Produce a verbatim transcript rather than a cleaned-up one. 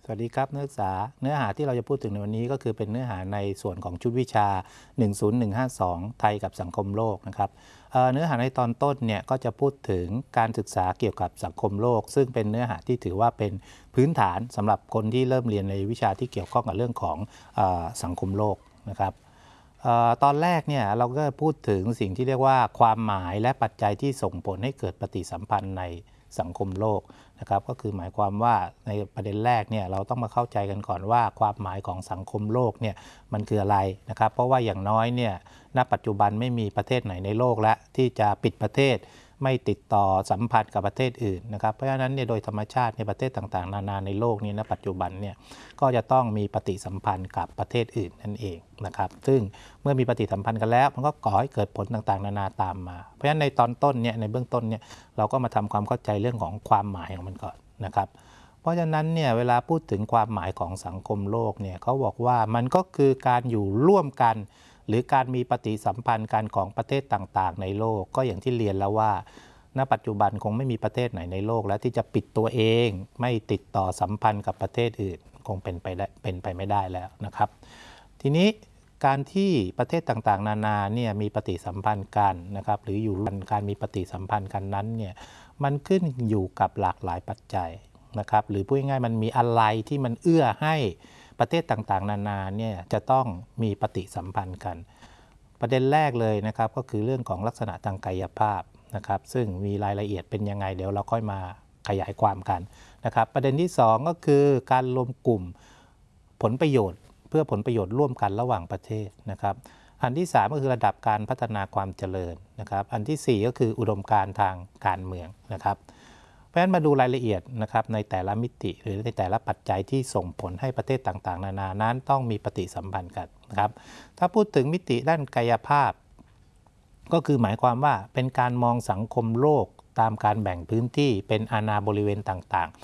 สวัสดีครับนักศึกษาเนื้อหาที่เราจะพูดถึงในวันนี้ก็คือเป็นเนื้อหาในส่วนของชุดวิชา หนึ่ง ศูนย์ หนึ่ง ห้า สอง ไทยกับสังคมโลกนะครับเเนื้อหาในตอนต้นเนี่ยก็จะพูดถึงการศึกษาเกี่ยวกับสังคมโลกซึ่งเป็นเนื้อหาที่ถือว่าเป็นพื้นฐานสำหรับคนที่เริ่มเรียนในวิชาที่เกี่ยวข้องกับเรื่องของเอสังคมโลกนะครับออตอนแรกเนี่ยเราก็พูดถึงสิ่งที่เรียกว่าความหมายและปัจจัยที่ส่งผลให้เกิดปฏิสัมพันธ์ในสังคมโลกนะครับก็คือหมายความว่าในประเด็นแรกเนี่ยเราต้องมาเข้าใจกันก่อนว่าความหมายของสังคมโลกเนี่ยมันคืออะไรนะครับเพราะว่าอย่างน้อยเนี่ยณปัจจุบันไม่มีประเทศไหนในโลกและที่จะปิดประเทศไม่ติดต่อสัมพันธ์กับประเทศอื่นนะครับเพราะฉะนั้นเนี่ยโดยธรรมชาติในประเทศต่างๆนานาในโลกนี้ณปัจจุบันเนี่ยก็จะต้องมีปฏิสัมพันธ์กับประเทศอื่นนั่นเองนะครับซึ่งเมื่อมีปฏิสัมพันธ์กันแล้วมันก็ก่อให้เกิดผลต่างๆนานาตามมาเพราะฉะนั้นในตอนต้นเนี่ยในเบื้องต้นเนี่ยเราก็มาทำความเข้าใจเรื่องของความหมายของมันก่อนนะครับเพราะฉะนั้นเนี่ยเวลาพูดถึงความหมายของสังคมโลกเนี่ยเขาบอกว่ามันก็คือการอยู่ร่วมกันหรือการมีปฏิสัมพันธ์กันของประเทศต่างๆในโลกก็อย่างที่เรียนแล้วว่าณปัจจุบันคงไม่มีประเทศไหนในโลกแล้วที่จะปิดตัวเองไม่ติดต่อสัมพันธ์กับประเทศอื่นคงเป็นไปได้เป็นไปไม่ได้แล้วนะครับทีนี้การที่ประเทศต่างๆนานาเนี่ยมีปฏิสัมพันธ์กันนะครับหรืออยู่ร่วมการมีปฏิสัมพันธ์กันนั้นเนี่ยมันขึ้นอยู่กับหลากหลายปัจจัยนะครับหรือพูดง่ายๆมันมีอะไรที่มันเอื้อให้ประเทศต่างๆนานาเนี่ยจะต้องมีปฏิสัมพันธ์กันประเด็นแรกเลยนะครับก็คือเรื่องของลักษณะทางกายภาพนะครับซึ่งมีรายละเอียดเป็นยังไงเดี๋ยวเราค่อยมาขยายความกันนะครับประเด็นที่สองก็คือการรวมกลุ่มผลประโยชน์เพื่อผลประโยชน์ร่วมกันระหว่างประเทศนะครับอันที่สามก็คือระดับการพัฒนาความเจริญนะครับอันที่สี่ก็คืออุดมการณ์ทางการเมืองนะครับเพราะฉะนั้นมาดูรายละเอียดนะครับในแต่ละมิติหรือในแต่ละปัจจัยที่ส่งผลให้ประเทศต่างๆนานานั้นต้องมีปฏิสัมพันธ์กันนะครับถ้าพูดถึงมิติด้านกายภาพก็คือหมายความว่าเป็นการมองสังคมโลกตามการแบ่งพื้นที่เป็นอาณาบริเวณต่าง